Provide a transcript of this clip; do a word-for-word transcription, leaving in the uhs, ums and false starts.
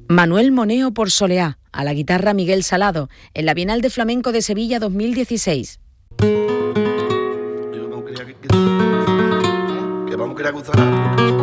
Manuel Moneo por Soleá, a la guitarra Miguel Salado, en la Bienal de Flamenco de Sevilla dos mil dieciséis. Que vamos a crear que, que, que vamos a crear